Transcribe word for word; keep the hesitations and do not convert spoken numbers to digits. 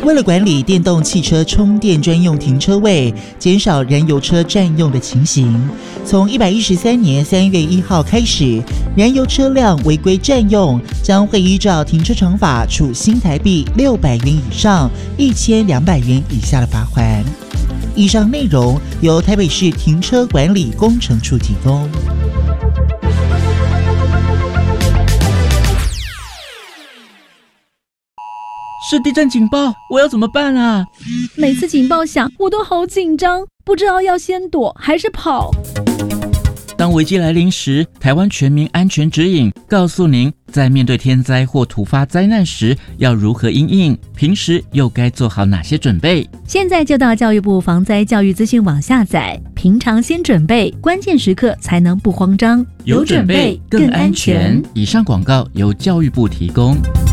为了管理电动汽车充电专用停车位，减少燃油车占用的情形，从一百一十三年三月一号开始，燃油车辆违规占用将会依照停车场法处新台币六百元以上一千两百元以下的罚锾。以上内容由台北市停车管理工程处提供。 是地震警报，我要怎么办啊？ 每次警报响，我都好紧张，不知道要先躲还是跑。 当危机来临时，台湾全民安全指引告诉您，在面对天灾或突发灾难时要如何因应，平时又该做好哪些准备。 现在就到教育部防灾教育资讯网下载，平常先准备，关键时刻才能不慌张。 有准备更安全。以上广告由教育部提供。